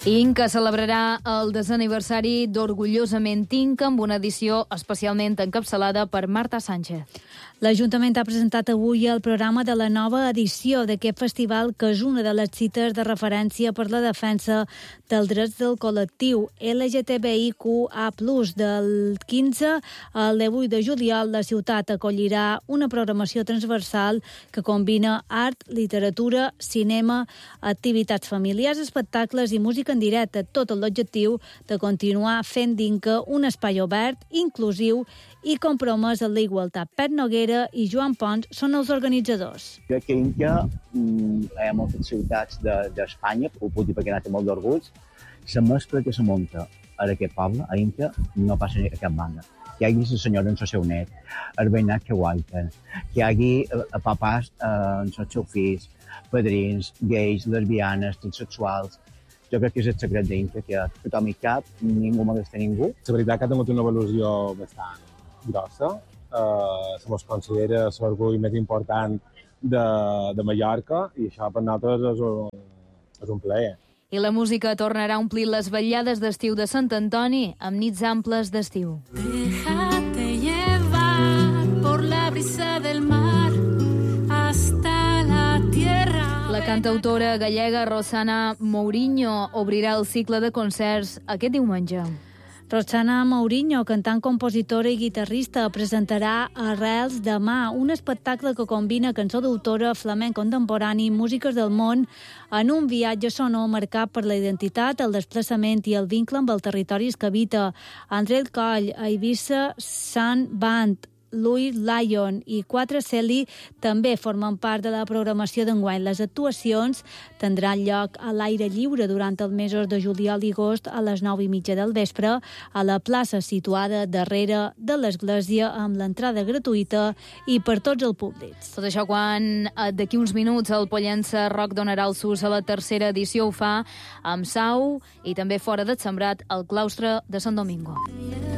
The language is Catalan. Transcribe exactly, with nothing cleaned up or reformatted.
Inca celebrarà el desè aniversari d'Orgullosament Inca amb una edició especialment encapçalada per Marta Sánchez. L'Ajuntament ha presentat avui el programa de la nova edició d'aquest festival, que és una de les cites de referència per la defensa dels drets del col·lectiu L G T B I Q A plus. Del quinze al divuit de juliol, la ciutat acollirà una programació transversal que combina art, literatura, cinema, activitats familiars, espectacles i música en directe, tot amb l'objectiu de continuar fent d'Inca un espai obert, inclusiu i compromès amb la igualtat. Pep Noguera i Joan Pons són els organitzadors. Crec que Inca, hi ha moltes ciutats d'Espanya, ho puc dir perquè he anat amb molt d'orgull, la mescla que se munta a aquest poble, a Inca, no passa a cap banda. Que hi hagi la senyora amb el seu net, el veïnat que guaiten, que hi hagi a papàs amb els seus fills, padrins, gais, lesbianes, transsexuals. Jo crec que és el secret d'Inca, que tothom hi cap, ningú molesta ningú. La veritat que ha tingut una evolució bastant grossa. Uh, se mos considera l'orgull més important de, de Mallorca i això per nosaltres és un, és un plaer. I la música tornarà a omplir les vetllades d'estiu de Sant Antoni amb nits amples d'estiu. Déjate llevar por la brisa del mar hasta la tierra. La cantautora gallega Rosana Mourinho obrirà el cicle de concerts aquest diumenge. Rosana Mourinho, cantant, compositora i guitarrista, presentarà Arrels demà, un espectacle que combina cançó d'autora, flamenc contemporani i músiques del món en un viatge sonor marcat per la identitat, el desplaçament i el vincle amb els territoris que habita. André Coll, a Eivissa Sun Band, Louis Lyon i Quatre Celi també formen part de la programació d'enguany. Les actuacions tindran lloc a l'aire lliure durant els mesos de juliol i agost a les nou i mitja del vespre a la plaça situada darrere de l'església, amb l'entrada gratuïta i per tots els públics. Tot això quan d'aquí uns minuts el Pollença Rock donarà el sus a la tercera edició. Ho fa amb Sau i també fora del Sembrat al claustre de Sant Domingo.